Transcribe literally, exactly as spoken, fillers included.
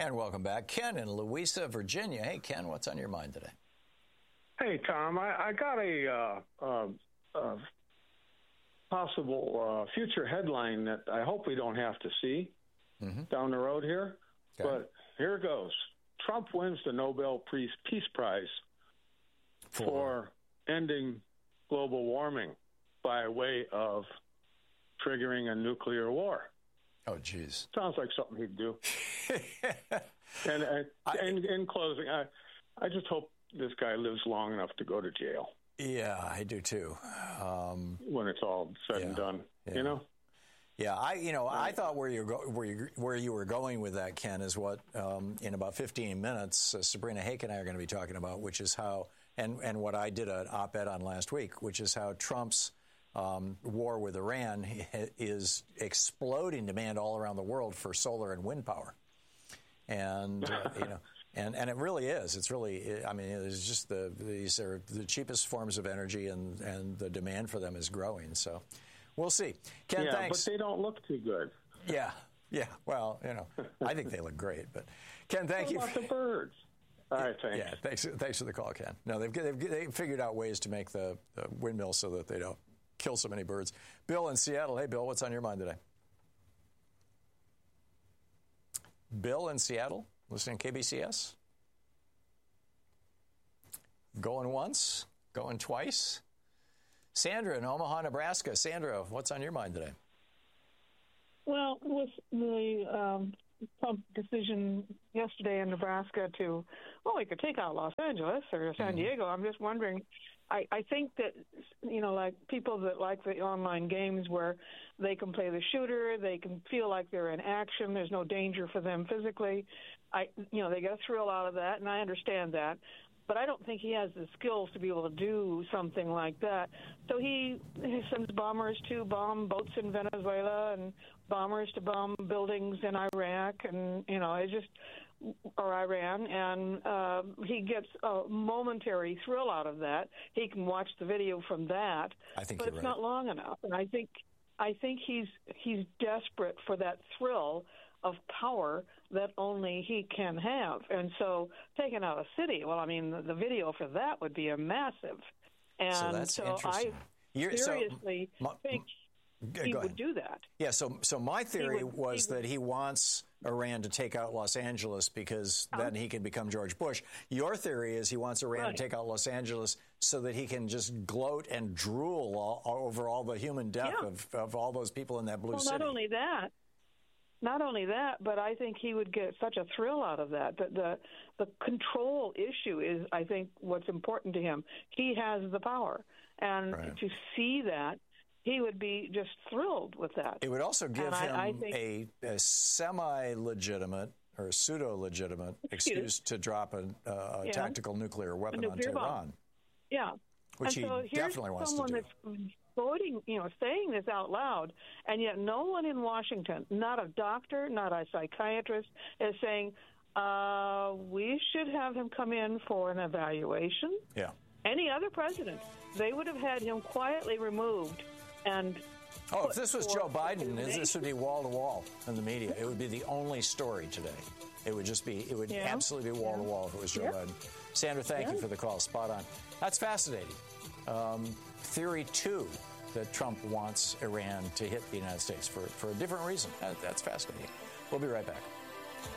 And welcome back. Ken in Louisa, Virginia. Hey, Ken, what's on your mind today? Hey, Tom, I, I got a uh, uh, uh, possible uh, future headline that I hope we don't have to see mm-hmm. down the road here. Okay. But here goes. Trump wins the Nobel Peace Prize for, for ending global warming by way of triggering a nuclear war. Oh, geez. Sounds like something he'd do. and uh, I, in, in closing, I, I just hope this guy lives long enough to go to jail. Yeah, I do too. Um, when it's all said yeah, and done, yeah. you know. Yeah, I you know I thought where you go, where you where you were going with that, Ken, is what um, in about fifteen minutes uh, Sabrina Hake and I are going to be talking about, which is how and and what I did an op-ed on last week, which is how Trump's um, war with Iran is exploding demand all around the world for solar and wind power, and uh, you know. And and it really is. It's really, I mean, it's just the these are the cheapest forms of energy, and, and the demand for them is growing. So we'll see. Ken, yeah, thanks. But they don't look too good. Yeah, yeah. Well, you know, I think they look great. But Ken, thank you. What about the birds? All right, thanks. Yeah, thanks. Thanks for the call, Ken. No, they've they've, they've figured out ways to make the, the windmills so that they don't kill so many birds. Bill in Seattle. Hey, Bill, what's on your mind today? Bill in Seattle. Listening to K B C S? Going once? Going twice? Sandra in Omaha, Nebraska. Sandra, what's on your mind today? Well, with the um, Trump decision yesterday in Nebraska to, well, we could take out Los Angeles or San Diego, I'm just wondering, I, I think that, you know, like people that like the online games where they can play the shooter, they can feel like they're in action, there's no danger for them physically. I, you know, they get a thrill out of that, and I understand that. But I don't think he has the skills to be able to do something like that. So he, he sends bombers to bomb boats in Venezuela and bombers to bomb buildings in Iraq and, you know, it just, or Iran, and uh, he gets a momentary thrill out of that. He can watch the video from that, I think but you're it's right. not long enough. And I think, I think he's he's desperate for that thrill of power that only he can have. And so taking out a city, well, I mean, the, the video for that would be a massive. And so that's so interesting. I You're, seriously so, my, think Go he ahead. would do that. Yeah, so so my theory would, was he would, that he wants Iran to take out Los Angeles because uh-huh. then he can become George Bush. Your theory is he wants Iran right. to take out Los Angeles so that he can just gloat and drool all, all over all the human death yeah. of, of all those people in that blue well, city. Not only that, not only that, but I think he would get such a thrill out of that. The, the the control issue is, I think, what's important to him. He has the power, and right. to see that, he would be just thrilled with that. It would also give and him I, I think, a, a semi-legitimate or pseudo-legitimate excuse to drop a, a yeah. tactical nuclear weapon nuclear on Tehran. Bomb. Yeah. Which and so he definitely wants to do. Someone that's voting, you know, saying this out loud, and yet no one in Washington, not a doctor, not a psychiatrist, is saying, uh, we should have him come in for an evaluation. Yeah. Any other president, they would have had him quietly removed and Oh, if this was Joe Biden, this would be wall-to-wall in the media. It would be the only story today. It would just be, it would yeah. absolutely be wall-to-wall if it was Joe yeah. Biden. Sandra, thank yeah. you for the call. Spot on. That's fascinating. Um, theory two, that Trump wants Iran to hit the United States for, for a different reason. That, that's fascinating. We'll be right back.